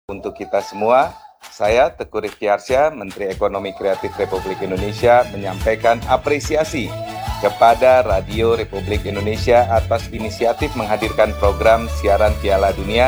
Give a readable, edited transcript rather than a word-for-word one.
untuk kita semua. Saya Teguh Rifki Arsya, Menteri Ekonomi Kreatif Republik Indonesia, menyampaikan apresiasi kepada Radio Republik Indonesia atas inisiatif menghadirkan program siaran Piala Dunia